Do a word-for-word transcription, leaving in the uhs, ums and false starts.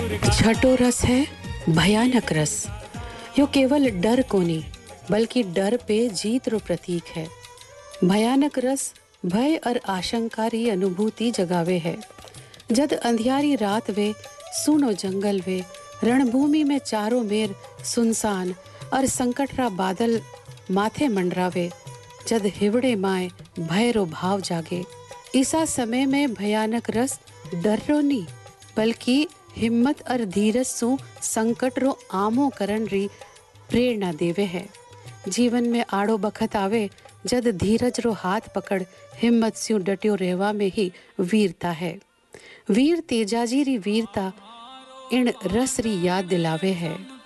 छठो रस है भयानक रस। यो केवल डर कोनी बल्कि डर पे जीत रो प्रतीक है। भयानक रस भय और आशंका री अनुभूति जगावे है। जद अंधियारी रात वे सुनो जंगल वे रणभूमि में चारों मेर सुनसान और संकट रा बादल माथे मंडरावे, जद हिवड़े माए भय रो भाव जागे। इसा समय में भयानक रस डर रो नी बल्कि हिम्मत और धीरज सु संकट रो आमो करन री प्रेरणा देवे है। जीवन में आड़ो बखत आवे जद धीरज रो हाथ पकड़ हिम्मत स्यू डट्यो रहवा में ही वीरता है। वीर तेजाजी री वीरता इन रस री याद दिलावे है।